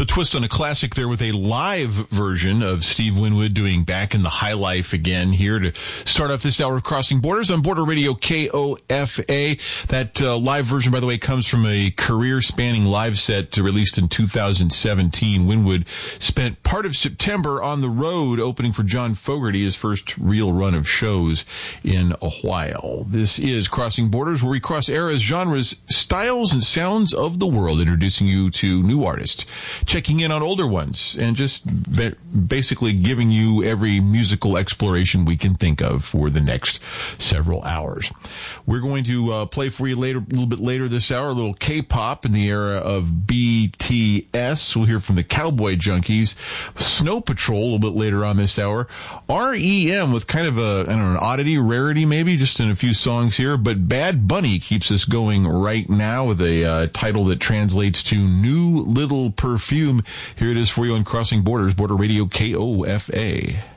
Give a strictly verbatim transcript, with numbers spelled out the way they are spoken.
twist on a classic there with a live version of Steve Winwood doing Back in the High Life again here to start off this hour of Crossing Borders on Border Radio K O F A. That uh, live version, by the way, comes from a career-spanning live set released in two thousand seventeen. Winwood spent part of September on the road opening for John Fogerty, his first real run of shows in a while. This is Crossing Borders, where we cross eras, genres, styles, and sounds of the world, introducing you to new artists, checking in on older ones, and just basically giving you every musical exploration we can think of for the next several hours. We're going to uh, play for you later, a little bit later this hour, a little K-pop in the era of B T S. We'll hear from the Cowboy Junkies, Snow Patrol a little bit later on this hour, R E M with kind of a, I don't know, an oddity, rarity maybe, just in a few songs here, but Bad Bunny keeps us going right now with a uh, title that translates to New Little Perfume. Here it is for you on Crossing Borders, Border Radio K O F A.